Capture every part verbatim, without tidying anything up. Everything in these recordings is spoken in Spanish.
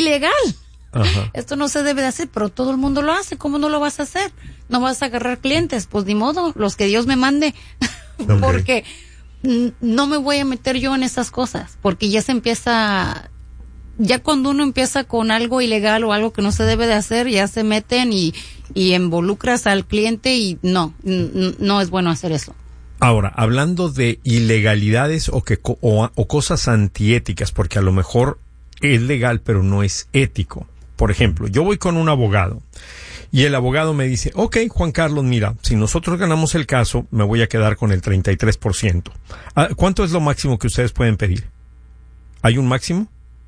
ilegal. Ajá. Esto no se debe de hacer, pero todo el mundo lo hace. ¿Cómo no lo vas a hacer? No vas a agarrar clientes. Pues ni modo, los que Dios me mande. Okay. Porque n- no me voy a meter yo en esas cosas, porque ya se empieza, ya cuando uno empieza con algo ilegal o algo que no se debe de hacer, ya se meten y, y involucras al cliente y no, n- no es bueno hacer eso. Ahora, hablando de ilegalidades o, que, o, o cosas antiéticas, porque a lo mejor es legal pero no es ético. Por ejemplo, yo voy con un abogado y el abogado me dice, ok, Juan Carlos, mira, si nosotros ganamos el caso, me voy a quedar con el treinta y tres por ciento. ¿Cuánto es lo máximo que ustedes pueden pedir? ¿Hay un máximo?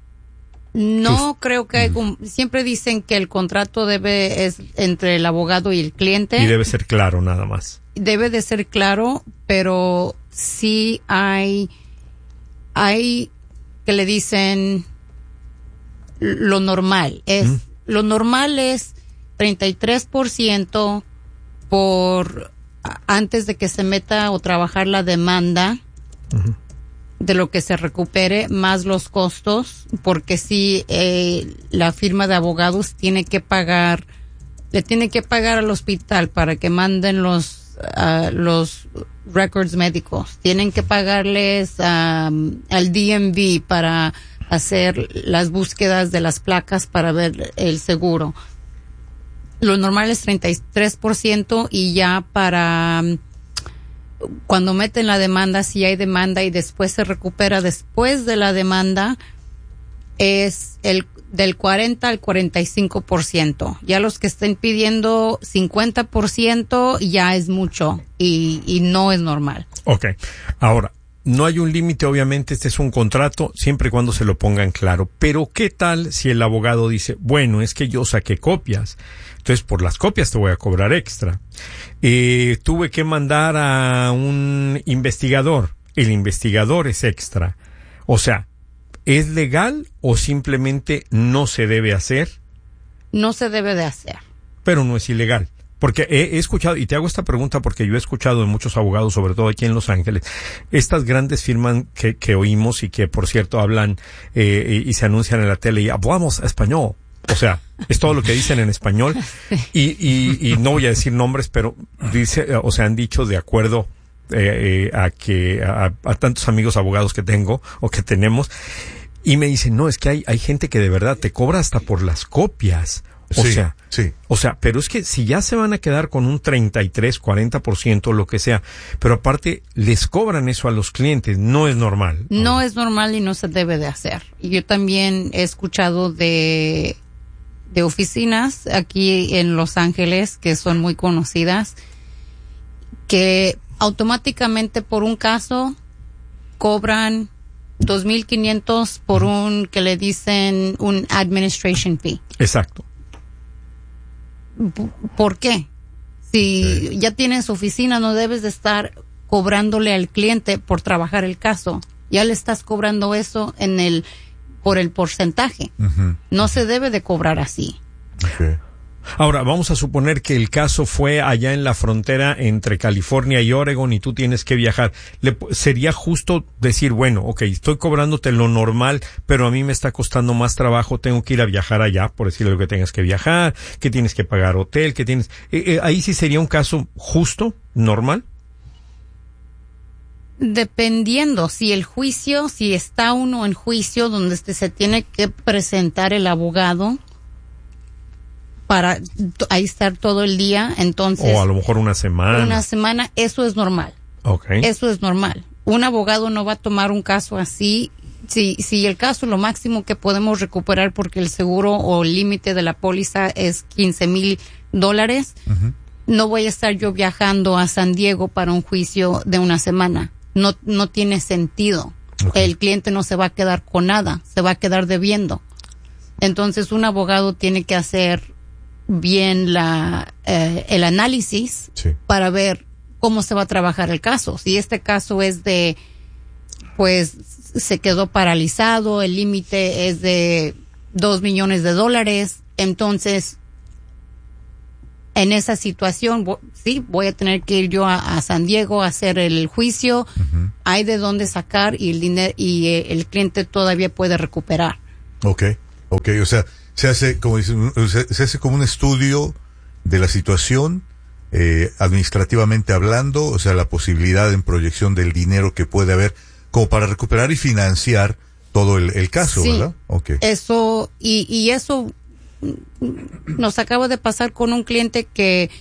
No, creo que hay, um, siempre dicen que el contrato debe, es entre el abogado y el cliente. Y debe ser claro, nada más. Debe de ser claro, pero sí hay, hay que le dicen lo normal. Es, ¿Mm? Lo normal es treinta y tres por ciento por antes de que se meta o trabajar la demanda, uh-huh, de lo que se recupere, más los costos, porque si eh, la firma de abogados tiene que pagar, le tiene que pagar al hospital para que manden los uh, los records médicos, tienen que pagarles um, al D M V para hacer las búsquedas de las placas para ver el seguro. Lo normal es treinta y tres por ciento y ya para um, cuando meten la demanda, si hay demanda y después se recupera después de la demanda, es el del cuarenta al cuarenta y cinco por ciento. Ya los que estén pidiendo cincuenta por ciento ya es mucho y, y no es normal. Ok. Ahora, no hay un límite, obviamente, este es un contrato, siempre y cuando se lo pongan claro. Pero, ¿qué tal si el abogado dice, bueno, es que yo saqué copias, entonces por las copias te voy a cobrar extra? Eh, tuve que mandar a un investigador, el investigador es extra. O sea, ¿es legal o simplemente no se debe hacer? No se debe de hacer. Pero no es ilegal. Porque he, he escuchado, y te hago esta pregunta porque yo he escuchado de muchos abogados, sobre todo aquí en Los Ángeles, estas grandes firmas que, que oímos y que, por cierto, hablan eh, y, y se anuncian en la tele y hablamos español. O sea, es todo lo que dicen en español. Y, y, y no voy a decir nombres, pero dice, o sea, han dicho de acuerdo eh, eh, a que a, a tantos amigos abogados que tengo o que tenemos, y me dicen, no, es que hay, hay gente que de verdad te cobra hasta por las copias. O sí, sea, sí. O sea, pero es que si ya se van a quedar con un treinta y tres, cuarenta por ciento, lo que sea, pero aparte les cobran eso a los clientes, no es normal. No oh. es normal y no se debe de hacer. Yo también he escuchado de, de oficinas aquí en Los Ángeles que son muy conocidas, que automáticamente por un caso cobran dos mil quinientos por un, que le dicen un administration fee. Exacto. ¿Por qué? Si sí. ya tienes oficina, no debes de estar cobrándole al cliente por trabajar el caso. Ya le estás cobrando eso en el por el porcentaje. Uh-huh. No se debe de cobrar así. Okay. Ahora, vamos a suponer que el caso fue allá en la frontera entre California y Oregon y tú tienes que viajar. ¿Le, sería justo decir, bueno, ok, estoy cobrándote lo normal, pero a mí me está costando más trabajo, tengo que ir a viajar allá, por decirle lo que tengas que viajar, que tienes que pagar hotel, que tienes... Eh, eh, ahí sí sería un caso justo, normal. Dependiendo, si el juicio, si está uno en juicio donde este se tiene que presentar el abogado para ahí estar todo el día, entonces... O a lo mejor una semana. Una semana, eso es normal. Okay. Eso es normal. Un abogado no va a tomar un caso así. Si, si el caso, lo máximo que podemos recuperar porque el seguro o el límite de la póliza es quince mil dólares, uh-huh. no voy a estar yo viajando a San Diego para un juicio de una semana. No, no tiene sentido. Okay. El cliente no se va a quedar con nada, se va a quedar debiendo. Entonces, un abogado tiene que hacer bien la eh, el análisis sí. para ver cómo se va a trabajar el caso. Si este caso es de, pues, se quedó paralizado, el límite es de dos millones de dólares, entonces, en esa situación, sí, voy a tener que ir yo a, a San Diego a hacer el juicio, uh-huh. hay de dónde sacar y el dinero y eh, el cliente todavía puede recuperar. Okay. Ok, o sea, se hace como dicen, se, se hace como un estudio de la situación, eh, administrativamente hablando, o sea, la posibilidad en proyección del dinero que puede haber como para recuperar y financiar todo el, el caso, sí, ¿verdad? Okay. Eso, y, y eso nos acaba de pasar con un cliente que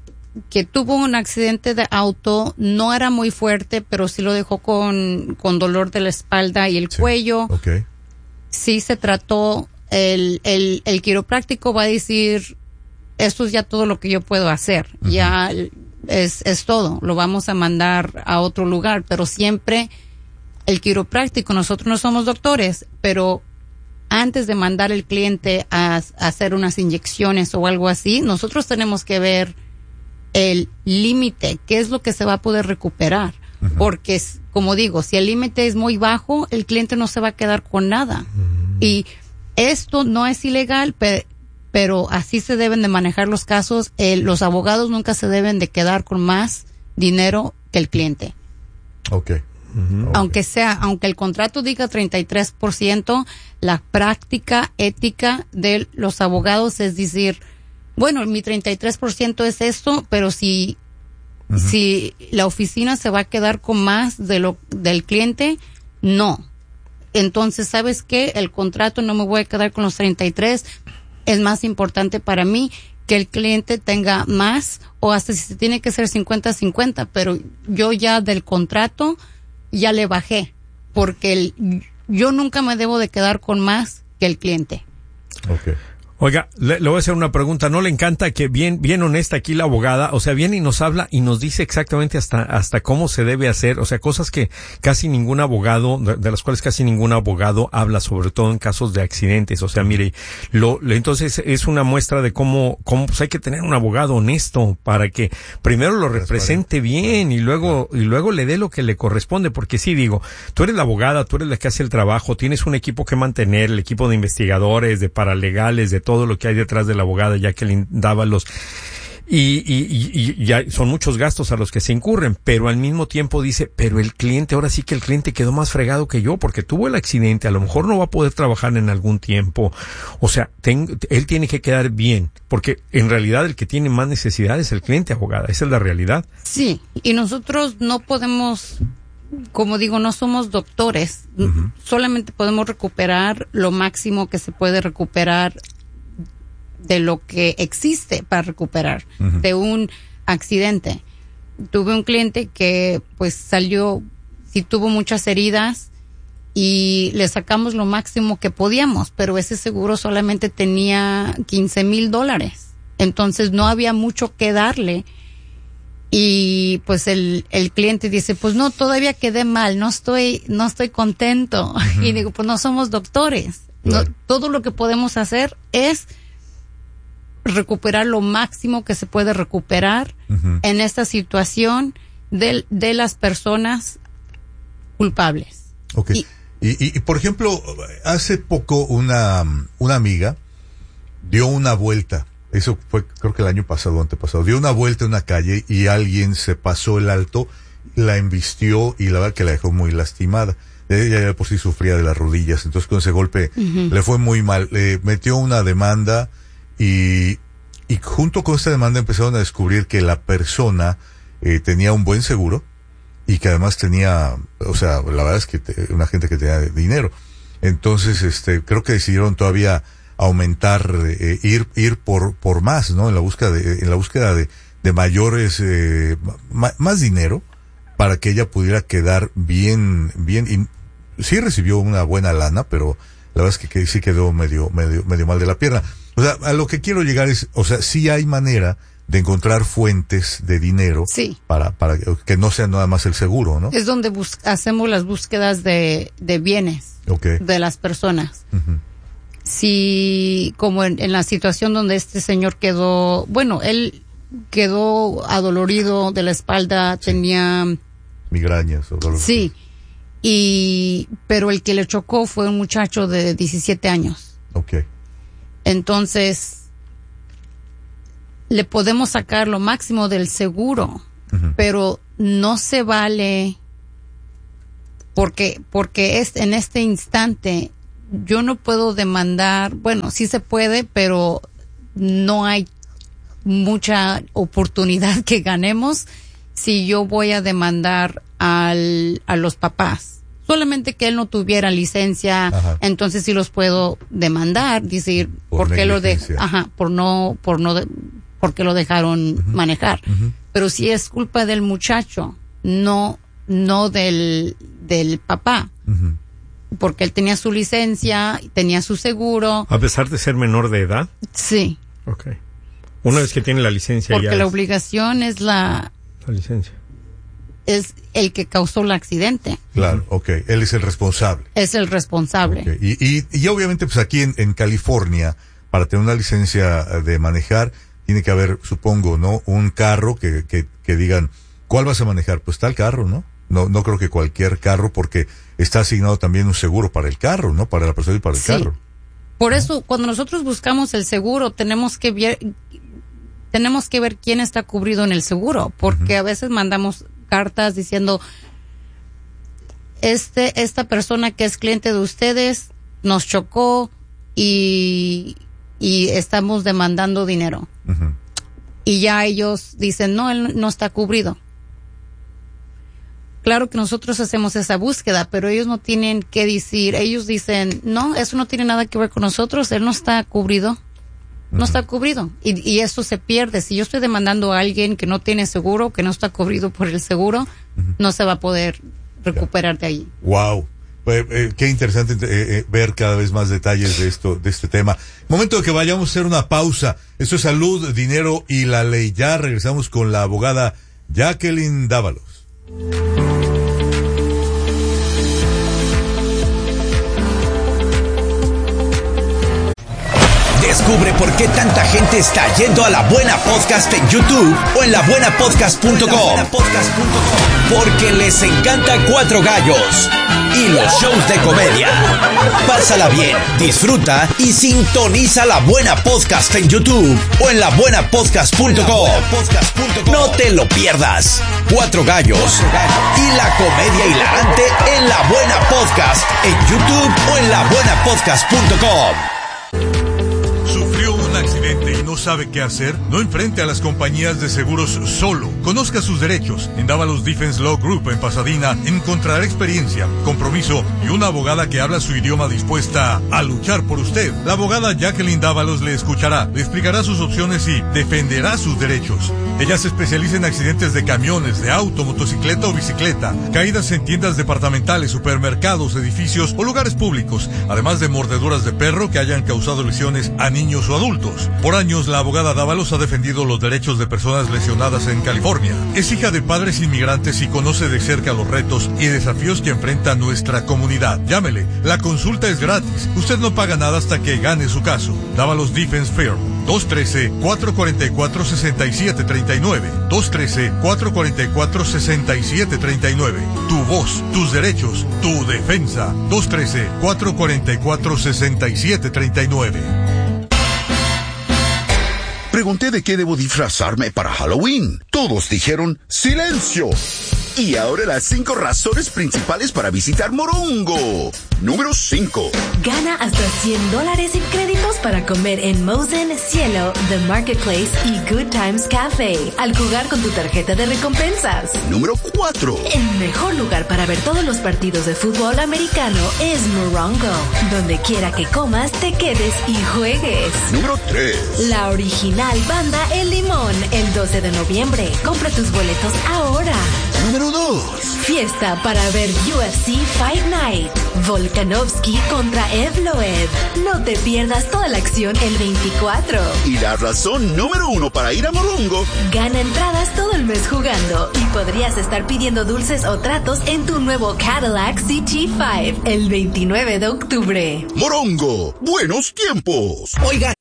que tuvo un accidente de auto, no era muy fuerte, pero sí lo dejó con, con dolor de la espalda y el sí. cuello. Okay. Sí se trató, el, el, el quiropráctico va a decir, esto es ya todo lo que yo puedo hacer, uh-huh. ya es, es todo, lo vamos a mandar a otro lugar, pero siempre el quiropráctico, nosotros no somos doctores, pero antes de mandar al cliente a, a hacer unas inyecciones o algo así, nosotros tenemos que ver el límite, qué es lo que se va a poder recuperar, uh-huh. porque como digo, si el límite es muy bajo, el cliente no se va a quedar con nada, uh-huh. y esto no es ilegal, pe- pero así se deben de manejar los casos. Eh, los abogados nunca se deben de quedar con más dinero que el cliente. Okay. Uh-huh. Okay. Aunque sea, aunque el contrato diga treinta y tres por ciento, la práctica ética de los abogados es decir, bueno, mi treinta y tres por ciento es esto, pero si, uh-huh. si la oficina se va a quedar con más de lo del cliente, no. Entonces, ¿sabes qué? El contrato no me voy a quedar con los treinta y tres. Es más importante para mí que el cliente tenga más, o hasta si se tiene que hacer cincuenta cincuenta, pero yo ya del contrato ya le bajé, porque el, yo nunca me debo de quedar con más que el cliente. Okay. Oiga, le, le voy a hacer una pregunta. ¿No le encanta que bien, bien honesta aquí la abogada? O sea, viene y nos habla y nos dice exactamente hasta, hasta cómo se debe hacer. O sea, cosas que casi ningún abogado, de, de las cuales casi ningún abogado habla, sobre todo en casos de accidentes. O sea, mire, lo, entonces es una muestra de cómo, cómo pues hay que tener un abogado honesto para que primero lo represente bien y luego, y luego le dé lo que le corresponde. Porque sí, digo, tú eres la abogada, tú eres la que hace el trabajo, tienes un equipo que mantener, el equipo de investigadores, de paralegales, de todo todo lo que hay detrás de la abogada, ya que le daba los y, y, y, y ya son muchos gastos a los que se incurren, pero al mismo tiempo dice, pero el cliente, ahora sí que el cliente quedó más fregado que yo, porque tuvo el accidente, a lo mejor no va a poder trabajar en algún tiempo, o sea, ten, él tiene que quedar bien, porque en realidad el que tiene más necesidad es el cliente, abogada, esa es la realidad. Sí, y nosotros no podemos, como digo, no somos doctores, uh-huh. solamente podemos recuperar lo máximo que se puede recuperar de lo que existe para recuperar uh-huh. de un accidente. Tuve un cliente que pues salió, sí tuvo muchas heridas y le sacamos lo máximo que podíamos, pero ese seguro solamente tenía quince mil dólares. Entonces no había mucho que darle. Y pues el, el cliente dice, pues no, todavía quedé mal, no estoy, no estoy contento. Uh-huh. Y digo, pues no somos doctores. No, todo lo que podemos hacer es recuperar lo máximo que se puede recuperar uh-huh. en esta situación de, de las personas culpables. Okay. Y, y, y por ejemplo, hace poco una, una amiga dio una vuelta, eso fue creo que el año pasado o antepasado, dio una vuelta en una calle y alguien se pasó el alto, la embistió y la verdad que la dejó muy lastimada. Ella ya por sí sufría de las rodillas, entonces con ese golpe uh-huh. le fue muy mal. Le metió una demanda y, y junto con esta demanda empezaron a descubrir que la persona eh, tenía un buen seguro y que además tenía, o sea, la verdad es que te, una gente que tenía dinero. Entonces, este, creo que decidieron todavía aumentar, eh, ir, ir por, por más, ¿no? En la búsqueda de, en la búsqueda de, de mayores, eh, ma, más dinero para que ella pudiera quedar bien, bien, y sí recibió una buena lana, pero la verdad es que, que sí quedó medio, medio, medio mal de la pierna. O sea, a lo que quiero llegar es, o sea, sí hay manera de encontrar fuentes de dinero sí. para, para que no sea nada más el seguro, ¿no? Es donde bus- hacemos las búsquedas de, de bienes okay. de las personas. Uh-huh. Si, como en, en la situación donde este señor quedó, bueno, él quedó adolorido de la espalda, sí. tenía migrañas o dolor. Sí. Y, pero el que le chocó fue un muchacho de diecisiete años. Okay. Entonces, le podemos sacar lo máximo del seguro, uh-huh. pero no se vale porque, porque es, en este instante yo no puedo demandar, bueno, sí se puede, pero no hay mucha oportunidad que ganemos si yo voy a demandar al, a los papás. Solamente que él no tuviera licencia, ajá, entonces sí los puedo demandar, decir, por, ¿por qué lo de, ajá, por no, por no, de, porque lo dejaron uh-huh. manejar. Uh-huh. Pero si es culpa del muchacho, no, no del, del papá. Uh-huh. Porque él tenía su licencia, tenía su seguro. A pesar de ser menor de edad. Sí. Okay. Una vez que tiene la licencia porque ya la es... obligación es la... La licencia. Es el que causó el accidente. Claro, ok. Él es el responsable. Es el responsable. Okay. Y, y, y obviamente, pues aquí en, en California, para tener una licencia de manejar, tiene que haber, supongo, ¿no? Un carro que, que, que digan, ¿cuál vas a manejar? Pues tal carro, ¿no? No, no creo que cualquier carro, porque está asignado también un seguro para el carro, ¿no? Para la persona y para el sí. carro. Por eso, cuando nosotros buscamos el seguro, tenemos que ver, tenemos que ver quién está cubrido en el seguro, porque uh-huh. a veces mandamos cartas diciendo, este, esta persona que es cliente de ustedes nos chocó y, y estamos demandando dinero. Uh-huh. Y ya ellos dicen, no, él no está cubrido. Claro que nosotros hacemos esa búsqueda, pero ellos no tienen que decir, ellos dicen, no, eso no tiene nada que ver con nosotros, él no está cubrido. No está cubrido. Y, y eso se pierde. Si yo estoy demandando a alguien que no tiene seguro, que no está cubrido por el seguro, uh-huh. no se va a poder recuperar de ahí. Wow. Eh, eh, qué interesante eh, eh, ver cada vez más detalles de esto, de este tema. Momento de que vayamos a hacer una pausa. Esto es Salud, Dinero y la Ley. Ya regresamos con la abogada Jacqueline Dávalos. Descubre por qué tanta gente está yendo a La Buena Podcast en YouTube o en la buena podcast punto com. Porque les encanta Cuatro Gallos y los shows de comedia. Pásala bien, disfruta y sintoniza La Buena Podcast en YouTube o en la buena podcast punto com. No te lo pierdas. Cuatro Gallos y la comedia hilarante en La Buena Podcast en YouTube o en la buena podcast punto com. Accidente y no sabe qué hacer, no enfrente a las compañías de seguros solo. Conozca sus derechos. En Dávalos Defense Law Group en Pasadena encontrará experiencia, compromiso y una abogada que habla su idioma dispuesta a luchar por usted. La abogada Jacqueline Dávalos le escuchará, le explicará sus opciones y defenderá sus derechos. Ella se especializa en accidentes de camiones, de auto, motocicleta o bicicleta, caídas en tiendas departamentales, supermercados, edificios o lugares públicos, además de mordeduras de perro que hayan causado lesiones a niños o adultos. Por años, la abogada Dávalos ha defendido los derechos de personas lesionadas en California. Es hija de padres inmigrantes y conoce de cerca los retos y desafíos que enfrenta nuestra comunidad. Llámele, la consulta es gratis. Usted no paga nada hasta que gane su caso. Dávalos Defense Firm, dos uno tres, cuatro cuatro cuatro, seis siete tres nueve, dos uno tres, cuatro cuatro cuatro, seis siete tres nueve. Tu voz, tus derechos, tu defensa. dos uno tres, cuatro cuatro cuatro, seis siete tres nueve. Pregunté de qué debo disfrazarme para Halloween. Todos dijeron ¡silencio! Y ahora las cinco razones principales para visitar Morongo. Número cinco. Gana hasta cien dólares en créditos para comer en Mosen, Cielo, The Marketplace y Good Times Cafe al jugar con tu tarjeta de recompensas. Número cuatro. El mejor lugar para ver todos los partidos de fútbol americano es Morongo. Donde quiera que comas, te quedes y juegues. Número tres. La original banda El Limón, el doce de noviembre. Compra tus boletos ahora. Número dos. Fiesta para ver U F C Fight Night. Volkanovski contra Evloev. No te pierdas toda la acción el veinticuatro. Y la razón número uno para ir a Morongo. Gana entradas todo el mes jugando y podrías estar pidiendo dulces o tratos en tu nuevo Cadillac C T cinco el veintinueve de octubre. Morongo, buenos tiempos. Oiga.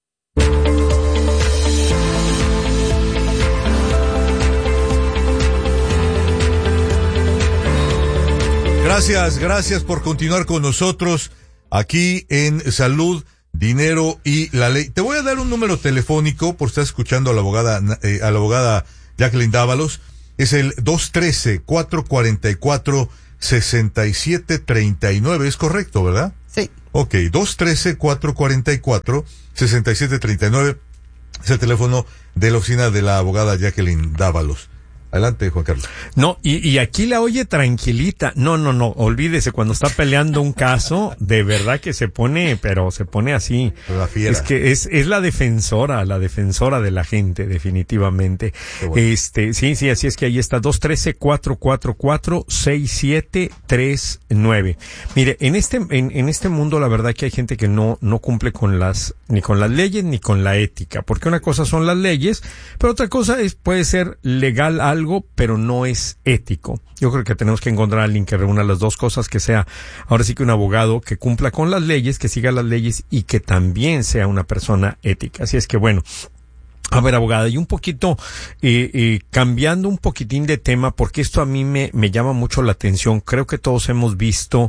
Gracias, gracias por continuar con nosotros aquí en Salud, Dinero y la Ley. Te voy a dar un número telefónico por estar escuchando a la abogada, eh, a la abogada Jacqueline Dávalos. Es el dos uno tres, cuatro cuatro cuatro, seis siete tres nueve. Es correcto, ¿verdad? Sí. Ok, dos uno tres, cuatro cuatro cuatro, seis siete tres nueve es el teléfono de la oficina de la abogada Jacqueline Dávalos. Adelante, Juan Carlos. No, y, y aquí la oye tranquilita. No, no, no, olvídese, cuando está peleando un caso, de verdad que se pone, pero se pone así. La fiera. Es que es, es la defensora, la defensora de la gente, definitivamente. Bueno. Este, sí, sí, así es que ahí está, dos uno tres, cuatro cuatro cuatro, seis siete tres nueve. Mire, en este, en, en este mundo la verdad que hay gente que no, no cumple con las, ni con las leyes ni con la ética, porque una cosa son las leyes, pero otra cosa es, puede ser legal algo, pero no es ético. Yo creo que tenemos que encontrar a alguien que reúna las dos cosas, que sea ahora sí que un abogado que cumpla con las leyes, que siga las leyes y que también sea una persona ética. Así es que bueno, a ver, abogada, y un poquito, eh, eh, cambiando un poquitín de tema, porque esto a mí me, me llama mucho la atención. Creo que todos hemos visto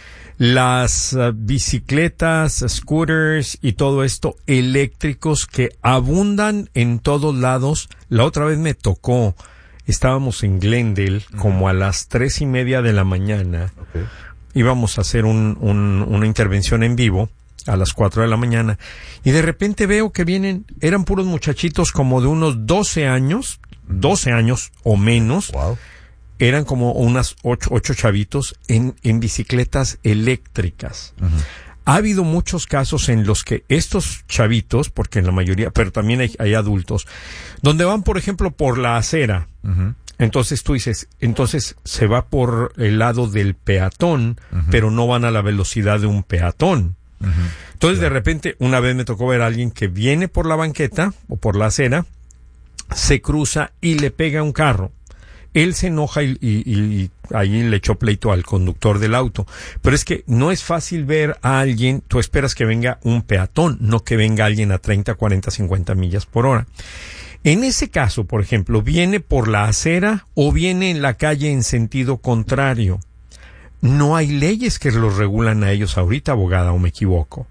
las uh, bicicletas, scooters y todo esto eléctricos que abundan en todos lados. La otra vez me tocó, estábamos en Glendale, uh-huh. como a las tres y media de la mañana. Okay. Íbamos a hacer un, un, una intervención en vivo a las cuatro de la mañana y de repente veo que vienen, eran puros muchachitos como de unos doce años, doce años o menos. Wow. Eran como unas ocho, ocho chavitos en, en bicicletas eléctricas. Uh-huh. Ha habido muchos casos en los que estos chavitos, porque en la mayoría, pero también hay, hay adultos, donde van, por ejemplo, por la acera. Uh-huh. Entonces tú dices, entonces se va por el lado del peatón, uh-huh. pero no van a la velocidad de un peatón. Uh-huh. Entonces, yeah. de repente, una vez me tocó ver a alguien que viene por la banqueta o por la acera, se cruza y le pega a un carro. Él se enoja y, y, y ahí le echó pleito al conductor del auto. Pero es que no es fácil ver a alguien, tú esperas que venga un peatón, no que venga alguien a treinta, cuarenta, cincuenta millas por hora. En ese caso, por ejemplo, ¿viene por la acera o viene en la calle en sentido contrario? No hay leyes que los regulan a ellos ahorita, abogada, ¿o me equivoco?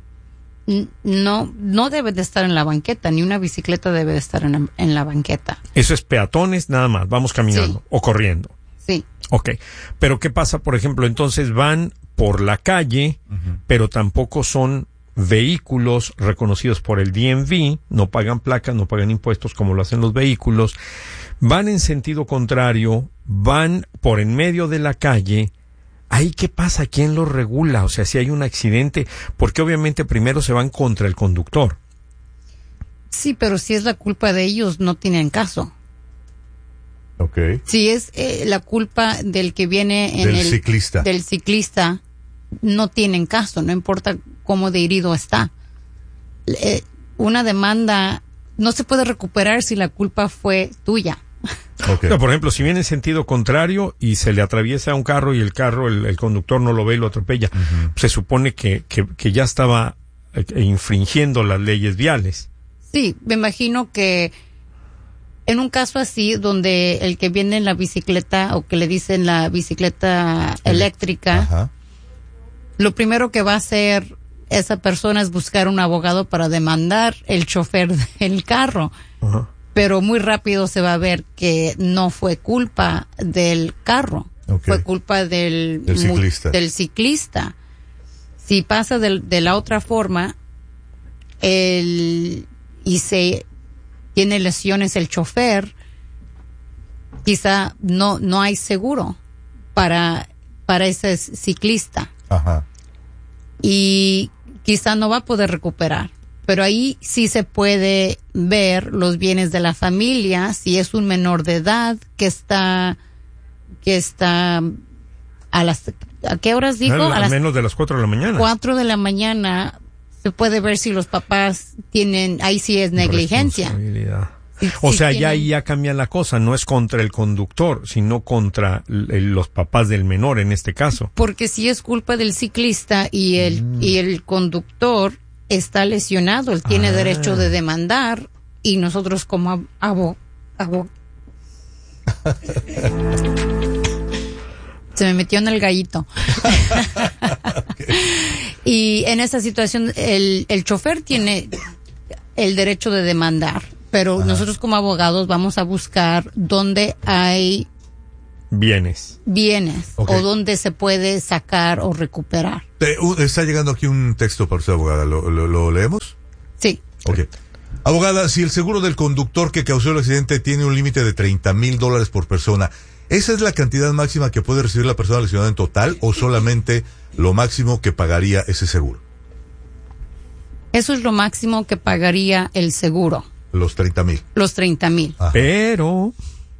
No, no debe de estar en la banqueta, ni una bicicleta debe de estar en la, en la banqueta. Eso es peatones nada más, vamos caminando sí. o corriendo. Sí. Ok, pero ¿qué pasa, por ejemplo? Entonces van por la calle, uh-huh. pero tampoco son vehículos reconocidos por el D M V, no pagan placas, no pagan impuestos como lo hacen los vehículos, van en sentido contrario, van por en medio de la calle. ¿Ahí qué pasa? ¿Quién lo regula? O sea, si hay un accidente, porque obviamente primero se van contra el conductor. Sí, pero si es la culpa de ellos, no tienen caso. Okay. Si es eh, la culpa del que viene en del el ciclista. del ciclista, no tienen caso, no importa cómo de herido está. Eh, una demanda no se puede recuperar si la culpa fue tuya. Okay. No, por ejemplo, si viene en sentido contrario y se le atraviesa un carro y el carro, el, el conductor no lo ve y lo atropella, uh-huh. se supone que, que, que ya estaba eh, infringiendo las leyes viales. Sí, me imagino que en un caso así, donde el que viene en la bicicleta o que le dicen la bicicleta eléctrica, uh-huh. lo primero que va a hacer esa persona es buscar un abogado para demandar el chofer del carro. Uh-huh. Pero muy rápido se va a ver que no fue culpa del carro, okay. fue culpa del, del, ciclista. Mu- del ciclista. Si pasa de, de la otra forma, el, y se tiene lesiones el chofer, quizá no, no hay seguro para, para ese ciclista. Ajá. Y quizá no va a poder recuperar. Pero ahí sí se puede ver los bienes de la familia, si es un menor de edad que está, que está a las, ¿a qué horas dijo? A, a las menos de las cuatro de la mañana. Cuatro de la mañana se puede ver si los papás tienen, ahí sí es negligencia. Si, o si sea, tienen... ya ahí ya cambia la cosa, no es contra el conductor, sino contra el, los papás del menor en este caso. Porque si es culpa del ciclista y el, mm. y el conductor está lesionado, él tiene ah. derecho de demandar y nosotros como abo, abo se me metió en el gallito. Okay. Y en esa situación el, el chofer tiene el derecho de demandar, pero Ajá. nosotros como abogados vamos a buscar dónde hay Bienes. Bienes, Okay. o dónde se puede sacar o recuperar. Te- uh, está llegando aquí un texto para usted, abogada. ¿Lo, lo, lo leemos? Sí. Ok. Abogada, si el seguro del conductor que causó el accidente tiene un límite de treinta mil dólares por persona, ¿esa es la cantidad máxima que puede recibir la persona lesionada en total o solamente lo máximo que pagaría ese seguro? Eso es lo máximo que pagaría el seguro, Los treinta mil. los treinta mil. Ajá. Pero,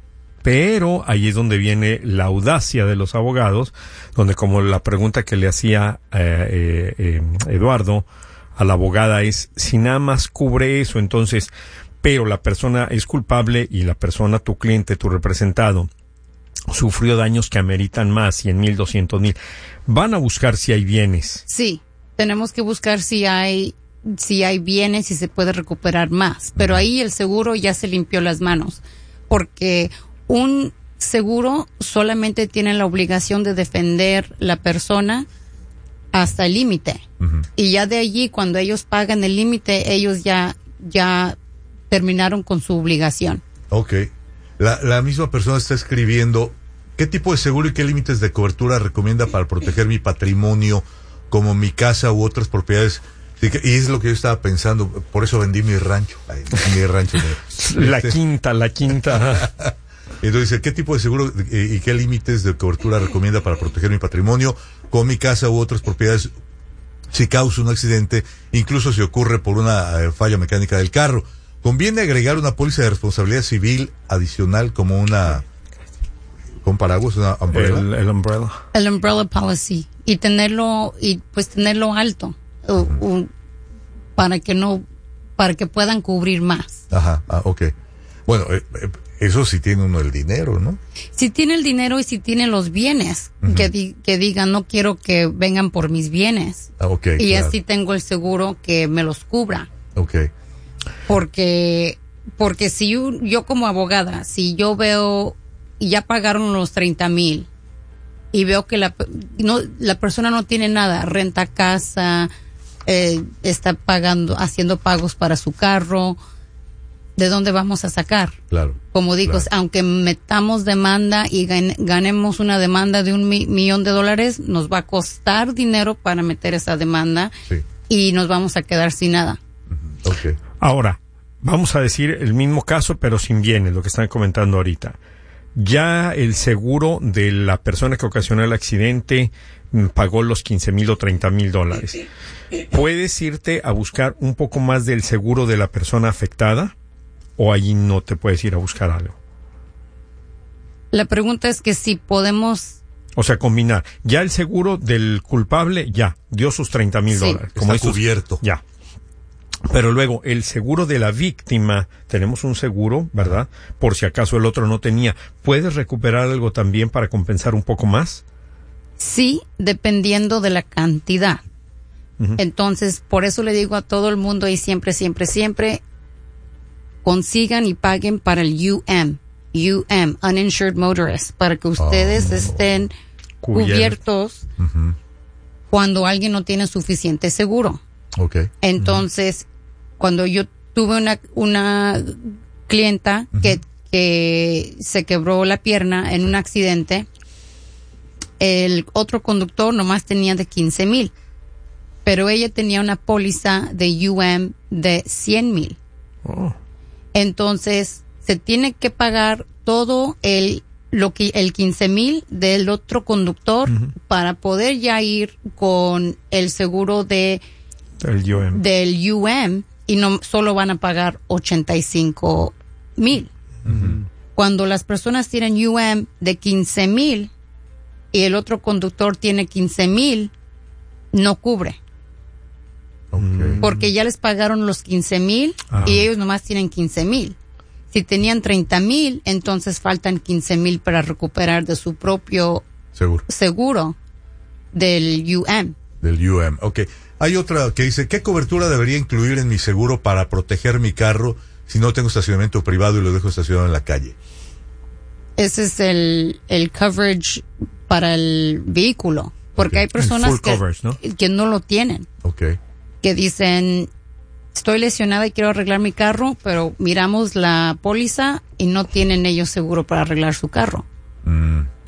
pero ahí es donde viene la audacia de los abogados, donde como la pregunta que le hacía eh, eh, eh, Eduardo a la abogada es, si nada más cubre eso, entonces, pero la persona es culpable y la persona, tu cliente, tu representado, sufrió daños que ameritan más, cien mil, doscientos mil, van a buscar si hay bienes. Sí, tenemos que buscar si hay si hay bienes y se puede recuperar más, pero ahí el seguro ya se limpió las manos, porque un seguro solamente tiene la obligación de defender la persona hasta el límite. Uh-huh. Y ya de allí, cuando ellos pagan el límite, ellos ya, ya terminaron con su obligación. Ok. La, la misma persona está escribiendo, ¿qué tipo de seguro y qué límites de cobertura recomienda para proteger mi patrimonio, como mi casa u otras propiedades? Sí, que- y es lo que yo estaba pensando, por eso vendí mi rancho. Ay, mi rancho. mi- La este, quinta, la quinta. Entonces dice, ¿qué tipo de seguro eh, y qué límites de cobertura recomienda para proteger mi patrimonio, como mi casa u otras propiedades, si causa un accidente, incluso si ocurre por una eh, falla mecánica del carro? ¿Conviene agregar una póliza de responsabilidad civil adicional como una, con paraguas, una umbrella? el, el umbrella. El umbrella policy, y tenerlo, y pues tenerlo alto, o- o para que no, para que puedan cubrir más. Ajá, ah, ok. Bueno, eh, eh, eso sí tiene uno el dinero, ¿no? Si tiene el dinero y si tiene los bienes, Ujú. que, di- que digan, no quiero que vengan por mis bienes. Ah, ok. Y claro. así tengo el seguro que me los cubra. Ok. Porque, porque si yo, yo como abogada, si yo veo y ya pagaron los treinta mil y veo que la, no, la persona no tiene nada, renta casa, eh, está pagando, haciendo pagos para su carro, ¿de dónde vamos a sacar? Claro. Como digo, Claro. aunque metamos demanda y gan- ganemos una demanda de un mi- millón de dólares, nos va a costar dinero para meter esa demanda Sí. y nos vamos a quedar sin nada. Ok. Ahora, vamos a decir el mismo caso, pero sin bienes, lo que están comentando ahorita. Ya el seguro de la persona que ocasionó el accidente mm, pagó los quince mil o treinta mil dólares. ¿Puedes irte a buscar un poco más del seguro de la persona afectada? ¿O allí no te puedes ir a buscar algo? La pregunta es que si podemos, O sea, combinar. Ya el seguro del culpable, ya, dio sus treinta mil Sí. dólares. Está estos- cubierto. Ya. Pero luego, el seguro de la víctima, tenemos un seguro, ¿verdad? Por si acaso el otro no tenía. ¿Puedes recuperar algo también para compensar un poco más? sí, dependiendo de la cantidad. Ujú. Entonces, por eso le digo a todo el mundo y siempre, siempre, siempre, consigan y paguen para el U M, U M, Uninsured Motorist, para que ustedes Oh. estén Cubierto. cubiertos Ujú. cuando alguien no tiene suficiente seguro. Ok. Entonces, cuando yo tuve una, una clienta que, que se quebró la pierna en un accidente, el otro conductor nomás tenía de quince mil, pero ella tenía una póliza de U M de cien mil. Oh. Entonces, se tiene que pagar todo el lo que el quince mil del otro conductor Ujú. para poder ya ir con el seguro de El U M. del U M y no solo van a pagar ochenta y cinco mil. Cuando las personas tienen U M de quince mil y el otro conductor tiene quince mil, no cubre, Ok. porque ya les pagaron los quince mil Ah. y ellos nomás tienen quince mil. Si tenían treinta mil, entonces faltan quince mil para recuperar de su propio Seguro. seguro del U M. Del U M. Ok. Hay otra que dice, ¿qué cobertura debería incluir en mi seguro para proteger mi carro si no tengo estacionamiento privado y lo dejo estacionado en la calle? Ese es el, el coverage para el vehículo, porque Ok. hay personas full que, coverage, ¿no? que no lo tienen, Ok. que dicen, estoy lesionada y quiero arreglar mi carro, pero miramos la póliza y no tienen ellos seguro para arreglar su carro. Mm,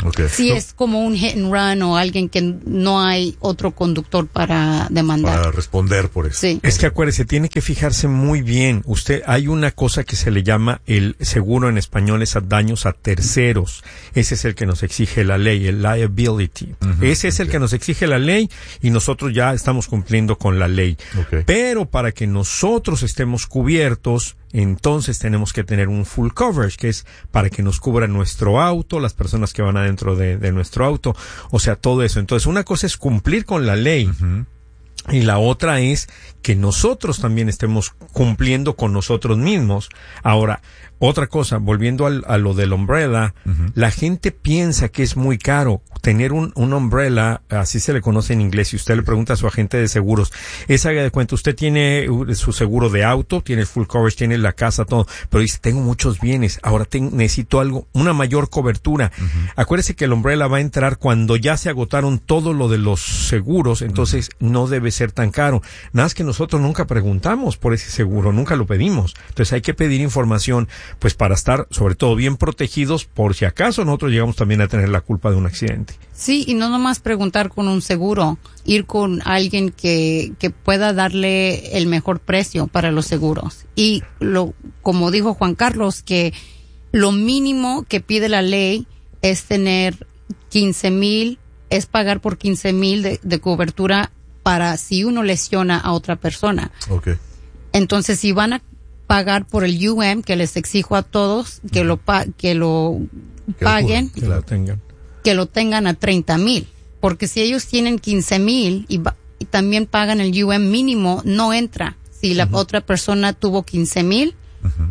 Okay. Si No, es como un hit and run o alguien que no hay otro conductor para demandar. para responder por eso. Sí. Es que acuérdese, tiene que fijarse muy bien. Usted, hay una cosa que se le llama el seguro en español, es a daños a terceros. Ese es el que nos exige la ley, el liability. Ujú, Ese es el ok. que nos exige la ley y nosotros ya estamos cumpliendo con la ley. Ok. Pero para que nosotros estemos cubiertos, entonces tenemos que tener un full coverage, que es para que nos cubra nuestro auto, las personas que van adentro de, de nuestro auto, o sea, todo eso. Entonces, una cosa es cumplir con la ley. Ujú. Y la otra es que nosotros también estemos cumpliendo con nosotros mismos. Ahora, otra cosa, volviendo al, a lo del umbrella, Ujú. la gente piensa que es muy caro tener un, un umbrella, así se le conoce en inglés, si usted le pregunta a su agente de seguros, es haga de cuenta, usted tiene uh, su seguro de auto, tiene full coverage, tiene la casa, todo, pero dice, tengo muchos bienes, ahora tengo, necesito algo, una mayor cobertura. Uh-huh. Acuérdese que el umbrella va a entrar cuando ya se agotaron todo lo de los seguros, entonces uh-huh. no debe ser tan caro. Nada más que nosotros nunca preguntamos por ese seguro, nunca lo pedimos. Entonces hay que pedir información, pues para estar sobre todo bien protegidos por si acaso nosotros llegamos también a tener la culpa de un accidente. Sí, y no nomás preguntar con un seguro, ir con alguien que, que pueda darle el mejor precio para los seguros. Y lo, como dijo Juan Carlos, que lo mínimo que pide la ley es tener quince mil, es pagar por quince mil de, de cobertura para si uno lesiona a otra persona. Okay. Entonces, si van a pagar por el U M, que les exijo a todos que uh-huh. lo pa- que lo que paguen, que lo tengan, que lo tengan a treinta mil, porque si ellos tienen quince mil y, ba- y también pagan el U M mínimo, no entra. Si la uh-huh. otra persona tuvo quince mil uh-huh.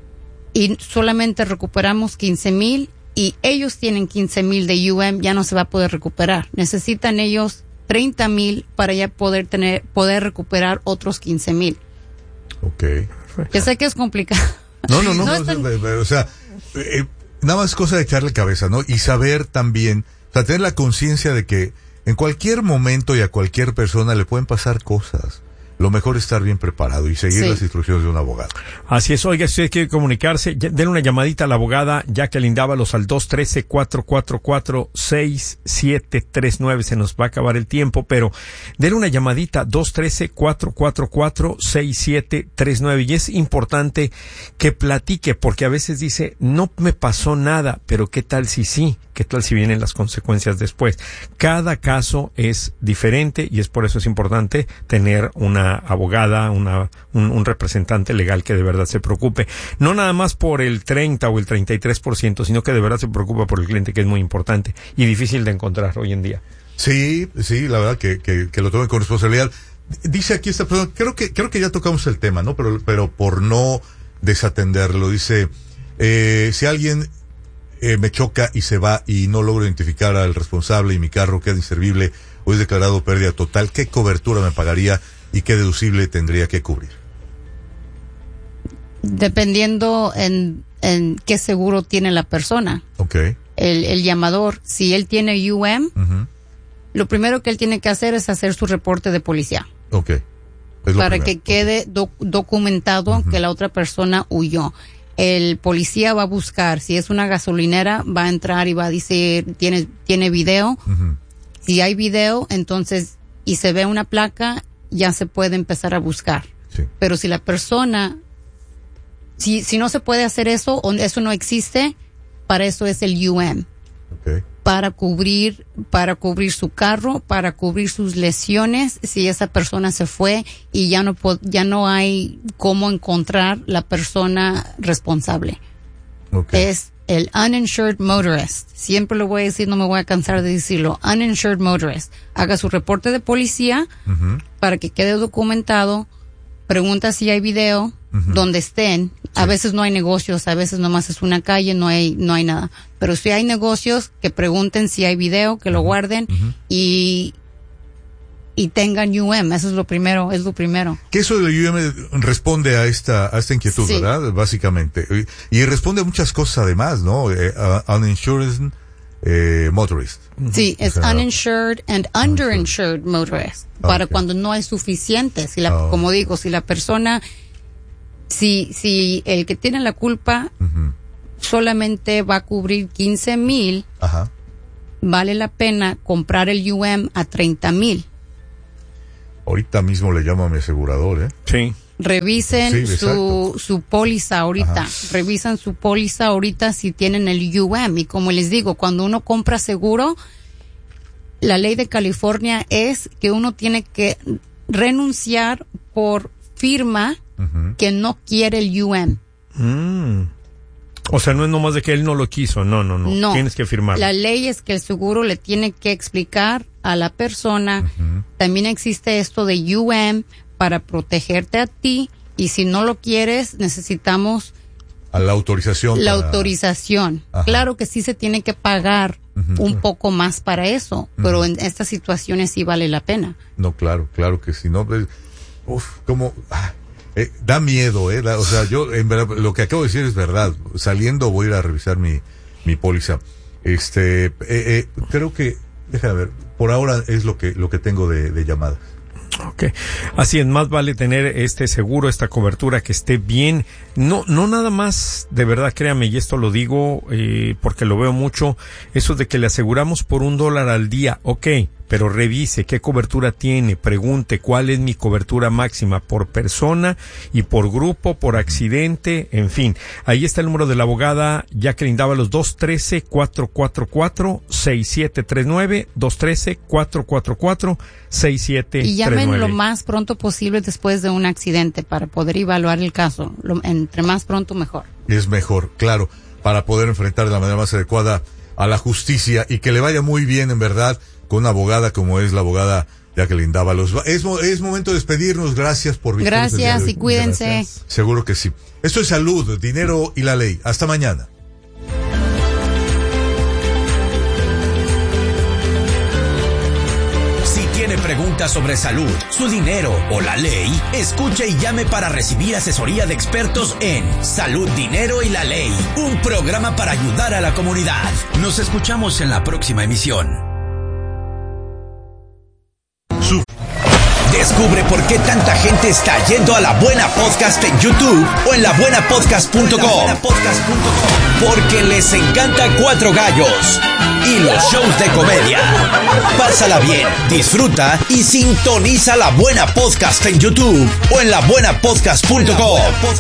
y solamente recuperamos quince mil y ellos tienen quince mil de U M, ya no se va a poder recuperar. Necesitan ellos treinta mil para ya poder tener, poder recuperar otros quince mil. Okay. Yo sé que es complicado. No, no, no. no no tan... O sea, eh, nada más cosa de echarle cabeza, ¿no? Y saber también, o sea, tener la conciencia de que en cualquier momento y a cualquier persona le pueden pasar cosas. Lo mejor es estar bien preparado y seguir sí. las instrucciones de un abogado. Así es. Oiga, si usted quiere comunicarse, denle una llamadita a la abogada Jacqueline Dávalos al dos uno tres, cuatro cuatro cuatro, seis siete tres nueve. Se nos va a acabar el tiempo, pero denle una llamadita dos uno tres, cuatro cuatro cuatro, seis siete tres nueve. Y es importante que platique, porque a veces dice, no me pasó nada, pero ¿qué tal si sí? ¿Qué tal si vienen las consecuencias después? Cada caso es diferente y es por eso es importante tener una abogada, una, un, un representante legal que de verdad se preocupe, no nada más por el treinta o el treinta y tres por ciento, sino que de verdad se preocupa por el cliente, que es muy importante y difícil de encontrar hoy en día. Sí, sí, la verdad que, que, que lo tomen con responsabilidad. Dice aquí esta persona, creo que, creo que ya tocamos el tema, ¿no? Pero, pero por no desatenderlo, dice, eh, si alguien eh, me choca y se va y no logro identificar al responsable y mi carro queda inservible o es declarado pérdida total, ¿qué cobertura me pagaría y qué deducible tendría que cubrir? Dependiendo en, en qué seguro tiene la persona. Okay. El, el llamador, si él tiene U M, uh-huh. lo primero que él tiene que hacer es hacer su reporte de policía. Okay. Para primero. que quede do, documentado uh-huh. que la otra persona huyó. El policía va a buscar, si es una gasolinera, va a entrar y va a decir, tiene, tiene video. Uh-huh. Si hay video, entonces, y se ve una placa, ya se puede empezar a buscar. Sí. Pero si la persona, si, si no se puede hacer eso, o eso no existe, para eso es el U M. Okay. Para cubrir, para cubrir su carro, para cubrir sus lesiones, si esa persona se fue y ya no, ya no hay cómo encontrar la persona responsable. Okay. Es el uninsured motorist. Siempre lo voy a decir, no me voy a cansar de decirlo. Uninsured motorist. Haga su reporte de policía uh-huh. para que quede documentado. Pregunta si hay video uh-huh. donde estén. Sí. A veces no hay negocios, a veces nomás es una calle, no hay, no hay nada. Pero si hay negocios, que pregunten si hay video, que uh-huh. lo guarden uh-huh. y y tengan U M. Eso es lo primero, es lo primero. Que eso del U M responde a esta a esta inquietud, sí. ¿verdad? Básicamente. Y responde a muchas cosas además, ¿no? Eh, uh, uninsured eh, motorist. Sí, es o sea, uninsured and underinsured motorist. Para okay. cuando no hay suficiente. Si la, oh. Como digo, si la persona, si si el que tiene la culpa uh-huh. solamente va a cubrir quince mil, Ajá. vale la pena comprar el U M a treinta mil. Ahorita mismo le llamo a mi asegurador, ¿eh? Sí. Revisen Sí, su, su póliza ahorita. Ajá. Revisan su póliza ahorita si tienen el U M. Y como les digo, cuando uno compra seguro, la ley de California es que uno tiene que renunciar por firma Uh-huh. que no quiere el U M. Mm. O sea, no es nomás de que él no lo quiso, no, no, no. No. Tienes que firmar. La ley es que el seguro le tiene que explicar a la persona. Uh-huh. También existe esto de U M para protegerte a ti, y si no lo quieres, necesitamos A la autorización. la para- autorización. Ajá. Claro que sí se tiene que pagar Ujú. un poco más para eso, pero en estas situaciones sí vale la pena. No, claro, claro que sí. No, pues, uf, como... ah, eh, da miedo, ¿eh? Da- o sea, yo, en verdad, lo que acabo de decir es verdad. Saliendo voy a ir a revisar mi, mi póliza. Este, eh, eh, creo que... Déjame ver. Por ahora es lo que, lo que tengo de, de llamadas. Ok. Así es, más vale tener este seguro, esta cobertura que esté bien. No, no nada más, de verdad, créame, y esto lo digo eh, porque lo veo mucho, eso de que le aseguramos por un dólar al día, ok, pero revise qué cobertura tiene, pregunte cuál es mi cobertura máxima por persona y por grupo, por accidente, en fin. Ahí está el número de la abogada Jacqueline Dávalos, dos uno tres, cuatro cuatro cuatro, seis siete tres nueve, dos uno tres, cuatro cuatro cuatro, seis siete tres nueve. Y llamen lo más pronto posible después de un accidente para poder evaluar el caso. Lo, entre más pronto, mejor. Es mejor, claro, para poder enfrentar de la manera más adecuada a la justicia y que le vaya muy bien, en verdad, con una abogada como es la abogada Jacqueline Dávalos. Es, mo- es momento de despedirnos. Gracias por visitarnos el día de Gracias hoy. y cuídense. Gracias. Seguro que sí. Esto es Salud, Dinero y la Ley. Hasta mañana. Si tiene preguntas sobre salud, su dinero o la ley, escuche y llame para recibir asesoría de expertos en Salud, Dinero y la Ley, un programa para ayudar a la comunidad. Nos escuchamos en la próxima emisión. Descubre por qué tanta gente está yendo a La Buena Podcast en YouTube o en la buena podcast punto com. Porque les encanta Cuatro Gallos y los shows de comedia. Pásala bien, disfruta y sintoniza La Buena Podcast en YouTube o en la buena podcast punto com.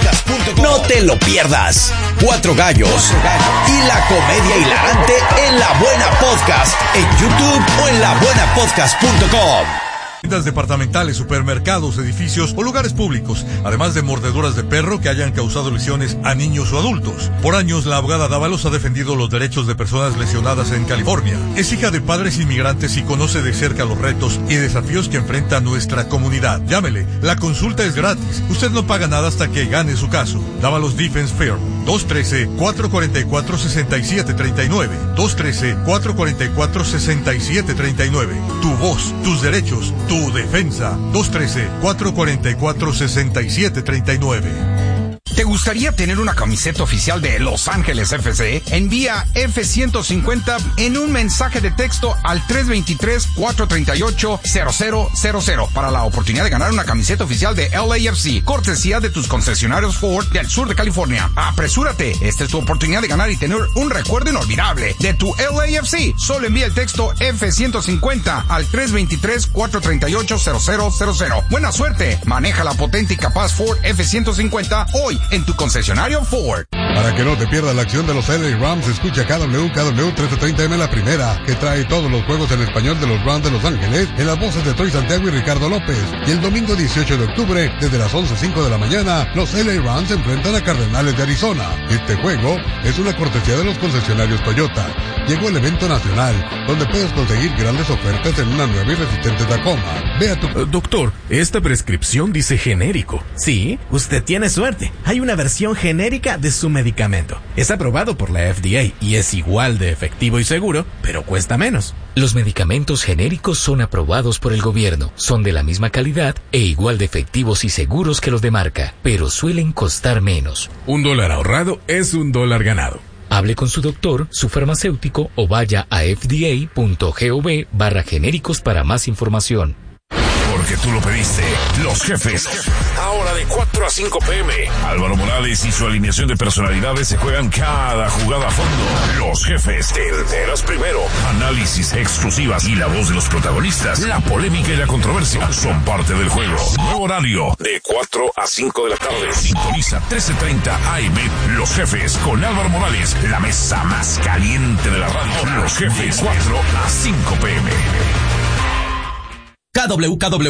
No te lo pierdas. Cuatro Gallos y la comedia hilarante en La Buena Podcast en YouTube o en la buena podcast punto com. Tiendas departamentales, supermercados, edificios o lugares públicos, además de mordeduras de perro que hayan causado lesiones a niños o adultos. Por años, la abogada Dávalos ha defendido los derechos de personas lesionadas en California. Es hija de padres inmigrantes y conoce de cerca los retos y desafíos que enfrenta nuestra comunidad. Llámele, la consulta es gratis. Usted no paga nada hasta que gane su caso. Dávalos Defense Firm, dos uno tres, cuatro cuatro cuatro, seis siete tres nueve, dos uno tres, cuatro cuatro cuatro, seis siete tres nueve. Tu voz, tus derechos, tu defensa. dos uno tres, cuatro cuatro cuatro, seis siete tres nueve. ¿Te gustaría tener una camiseta oficial de Los Ángeles F C? Envía F ciento cincuenta en un mensaje de texto al tres dos tres, cuatro tres ocho, cero cero cero cero para la oportunidad de ganar una camiseta oficial de L A F C, cortesía de tus concesionarios Ford del sur de California. Apresúrate, esta es tu oportunidad de ganar y tener un recuerdo inolvidable de tu L A F C. Solo envía el texto F ciento cincuenta al tres dos tres, cuatro tres ocho, cero cero cero cero. Buena suerte, maneja la potente y capaz Ford F ciento cincuenta hoy en tu concesionario Ford. Para que no te pierdas la acción de los L A Rams, escucha K W K W trece treinta M La Primera, que trae todos los juegos en español de los Rams de Los Ángeles, en las voces de Troy Santiago y Ricardo López. Y el domingo dieciocho de octubre, desde las once cinco de la mañana, los L A Rams se enfrentan a Cardenales de Arizona. Este juego es una cortesía de los concesionarios Toyota. Llegó el evento nacional, donde puedes conseguir grandes ofertas en una nueva y resistente Tacoma. Ve a tu... Uh, doctor, esta prescripción dice genérico. Sí, usted tiene suerte. Hay una versión genérica de su medicamento. Es aprobado por la F D A y es igual de efectivo y seguro, pero cuesta menos. Los medicamentos genéricos son aprobados por el gobierno, son de la misma calidad e igual de efectivos y seguros que los de marca, pero suelen costar menos. Un dólar ahorrado es un dólar ganado. Hable con su doctor, su farmacéutico o vaya a f d a punto gov barra genéricos para más información. Porque tú lo pediste. Los Jefes. Ahora de cuatro a cinco pm. Álvaro Morales y su alineación de personalidades se juegan cada jugada a fondo. Los Jefes. Te enteras primero. Análisis, exclusivas y la voz de los protagonistas. La polémica y la controversia son parte del juego. Nuevo horario de cuatro a cinco de la tarde. Sintoniza trece treinta A M. Los Jefes con Álvaro Morales. La mesa más caliente de la radio. Los Jefes. cuatro a cinco pm. K W K W